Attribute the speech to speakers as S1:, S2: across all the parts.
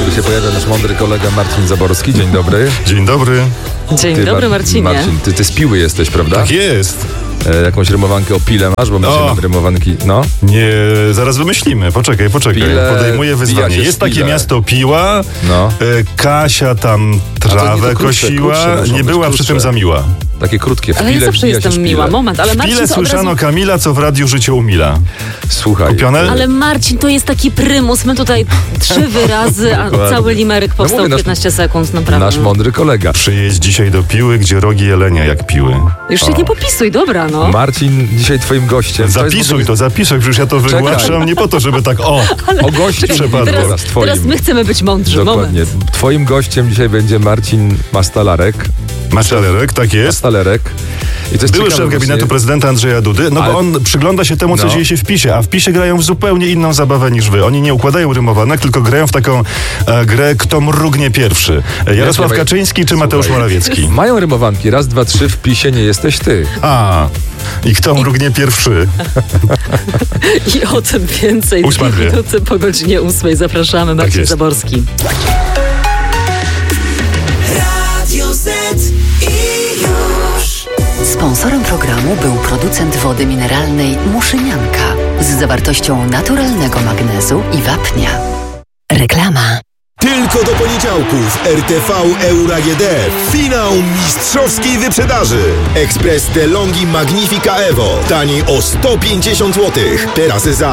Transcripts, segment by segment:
S1: który się pojawia, nasz mądry kolega Marcin Zaborski. Dzień dobry.
S2: Dzień dobry.
S3: Dzień dobry, Marcinie.
S1: Marcin, ty z Piły jesteś, prawda?
S2: Tak jest.
S1: Jakąś rymowankę o pile masz, bo my dzisiaj mamy rymowanki. No.
S2: Nie, zaraz wymyślimy. Poczekaj. Podejmuję wyzwanie. Jest takie miasto Piła.
S1: No.
S2: Kasia tam trawę kosiła. Nie była przy tym za miła.
S1: Takie krótkie.
S3: Ale ja zawsze jestem miła. Moment, ale Marcin,
S2: Ile słyszano Kamila, co w radiu życie umila.
S1: Słuchaj.
S2: Kupione?
S3: Ale Marcin, to jest taki prymus. My tutaj 3 wyrazy, a cały limeryk powstał 15 sekund, naprawdę.
S1: Nasz mądry kolega.
S2: Przyjedź dzisiaj do Piły, gdzie rogi jelenia jak piły.
S3: Już się nie popisuj, dobra, no.
S1: Marcin dzisiaj twoim gościem.
S2: Zapiszę, przecież ja to wygłaszam nie po to, żeby tak o
S1: gościu
S2: przepadło.
S3: Teraz my chcemy być mądrzy.
S1: Dokładnie.
S3: Moment.
S1: Twoim gościem dzisiaj będzie Marcin Mastalarek.
S2: Mastalerek, tak jest.
S1: Mastalerek. I to jest
S2: były szef gabinetu prezydenta Andrzeja Dudy, bo on przygląda się temu, co dzieje się w PiSie, a w PiSie grają w zupełnie inną zabawę niż wy. Oni nie układają rymowanek, tylko grają w taką grę, kto mrugnie pierwszy. Jarosław Kaczyński czy Mateusz Morawiecki?
S1: Mają rymowanki. 1, 2, 3, w PiSie nie jesteś ty.
S2: I kto mrugnie pierwszy?
S3: I o tym więcej.
S2: 8:02.
S3: Minuty po godzinie 8. Zapraszamy, Marcin Zaborski.
S4: Radio Z i już.
S5: Sponsorem programu był producent wody mineralnej Muszynianka z zawartością naturalnego magnezu i wapnia. Reklama.
S6: Tylko do poniedziałków RTV Euro AGD. Finał mistrzowskiej wyprzedaży. Ekspres DeLonghi Magnifica Evo. Taniej o 150 zł. Teraz za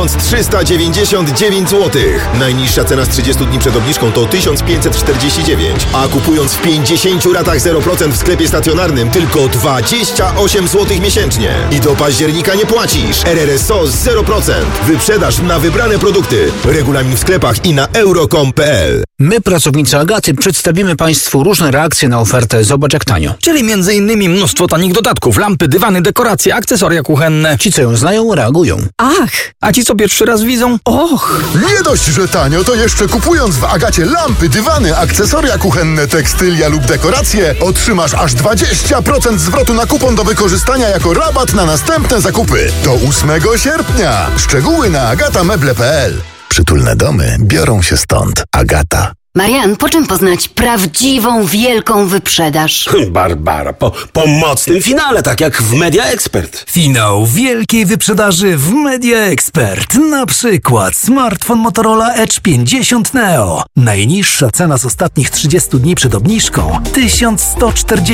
S6: 1399 zł. Najniższa cena z 30 dni przed obniżką to 1549. A kupując w 50 ratach 0% w sklepie stacjonarnym tylko 28 zł miesięcznie. I do października nie płacisz. RRSO 0%. Wyprzedaż na wybrane produkty. Regulamin w sklepach i na euro.com.pl.
S7: My, pracownicy Agaty, przedstawimy Państwu różne reakcje na ofertę Zobacz jak tanio.
S8: Czyli m.in. mnóstwo tanich dodatków, lampy, dywany, dekoracje, akcesoria kuchenne.
S7: Ci, co ją znają, reagują.
S3: Ach!
S8: A ci, co pierwszy raz widzą? Och!
S9: Nie dość, że tanio, to jeszcze kupując w Agacie lampy, dywany, akcesoria kuchenne, tekstylia lub dekoracje, otrzymasz aż 20% zwrotu na kupon do wykorzystania jako rabat na następne zakupy. Do 8 sierpnia. Szczegóły na agatameble.pl. Przytulne domy biorą się stąd. Agata.
S5: Marian, po czym poznać prawdziwą, wielką wyprzedaż?
S10: Barbara, po mocnym finale, tak jak w Media Expert.
S11: Finał wielkiej wyprzedaży w Media Expert. Na przykład smartfon Motorola Edge 50 Neo. Najniższa cena z ostatnich 30 dni przed obniżką 1140